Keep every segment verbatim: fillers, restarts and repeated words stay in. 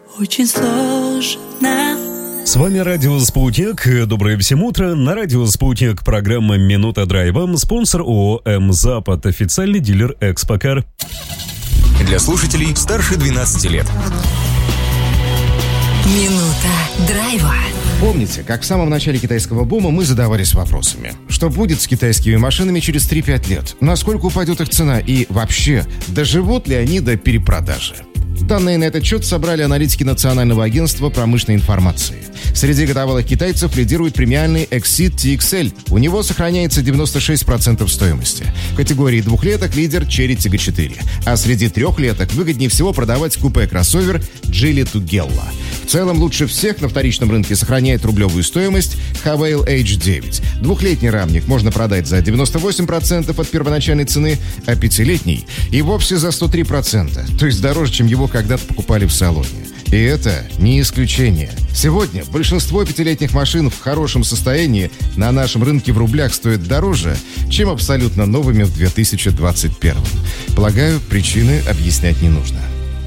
очень сложно. С вами Радио Спутник. Доброе всем утро. На Радио Спутник программа «Минута драйва». Спонсор ООО «М-Запад». Официальный дилер «Экспокар». Для слушателей старше двенадцати лет. Минута драйва. Помните, как в самом начале китайского бума мы задавались вопросами. Что будет с китайскими машинами через три-пять лет? Насколько упадет их цена? И вообще, доживут ли они до перепродажи? Данные на этот счет собрали аналитики Национального агентства промышленной информации. Среди годовалых китайцев лидирует премиальный Exceed ти икс эль. У него сохраняется девяносто шесть процентов стоимости. В категории двухлеток лидер Chery Tiggo четыре. А среди трехлеток выгоднее всего продавать купе-кроссовер Geely Tugela. В целом лучше всех на вторичном рынке сохраняет рублевую стоимость Havail эйч девять. Двухлетний рамник можно продать за девяносто восемь процентов от первоначальной цены, а пятилетний и вовсе за сто три процента. То есть дороже, чем его когда-то покупали в салоне. И это не исключение. Сегодня большинство пятилетних машин в хорошем состоянии на нашем рынке в рублях стоят дороже, чем абсолютно новыми в две тысячи двадцать первом. Полагаю, причины объяснять не нужно.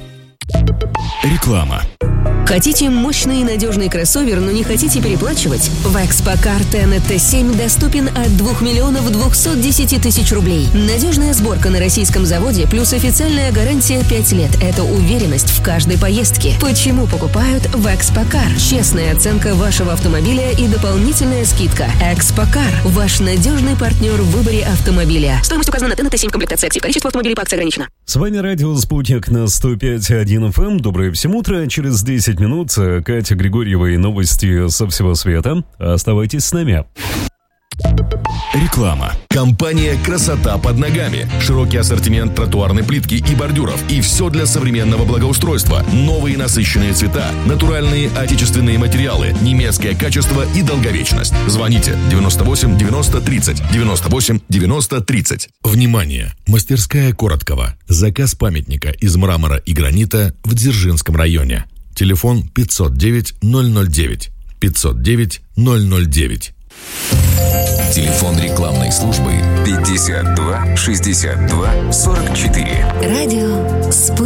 Реклама. Хотите мощный и надежный кроссовер, но не хотите переплачивать? В Экспокар Тенет Т семь доступен от двух миллионов двухсот десяти тысяч рублей. Надежная сборка на российском заводе плюс официальная гарантия пять лет. Это уверенность в каждой поездке. Почему покупают в Экспокар? Честная оценка вашего автомобиля и дополнительная скидка. Экспокар – ваш надежный партнер в выборе автомобиля. Стоимость указана на Тенет Т семь в комплектации актив. Количество автомобилей по акции ограничено. С вами Радио Спутник на сто пять и один эф эм. Доброе всем утро. Через десять минут Катя Григорьева и новости со всего света. Оставайтесь с нами. Реклама. Компания «Красота под ногами». Широкий ассортимент тротуарной плитки и бордюров. И все для современного благоустройства. Новые насыщенные цвета, натуральные отечественные материалы, немецкое качество и долговечность. Звоните девяносто восемь девяносто тридцать, девяносто восемь девяносто тридцать. Внимание! Мастерская Короткова. Заказ памятника из мрамора и гранита в Дзержинском районе. Телефон пятьсот девять ноль ноль девять. пятьсот девять ноль ноль девять. Телефон рекламной службы пятьдесят два шестьдесят два сорок четыре. Радио Спутник.